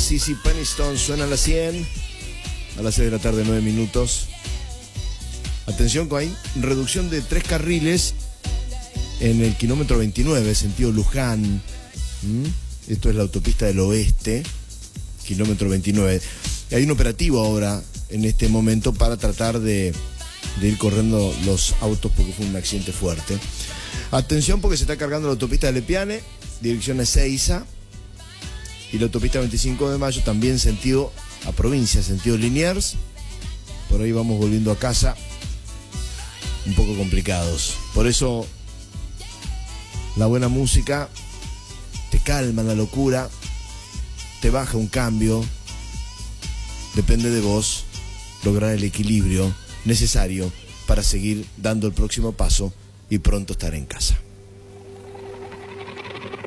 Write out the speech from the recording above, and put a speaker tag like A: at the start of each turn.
A: CeCe Peniston, suena a las 100, a las 6 de la tarde, 9 minutos. Atención, que hay reducción de 3 carriles en el kilómetro 29, sentido Luján. Esto es la autopista del oeste, kilómetro 29. Y hay un operativo ahora, en este momento, para tratar de ir corriendo los autos porque fue un accidente fuerte. Atención, porque se está cargando la autopista de Lepiane, dirección a Ezeiza, y la autopista 25 de mayo, también sentido a provincia, sentido Liniers. Por ahí vamos volviendo a casa, un poco complicados. Por eso, la buena música te calma la locura, te baja un cambio. Depende de vos lograr el equilibrio necesario para seguir dando el próximo paso y pronto estar en casa.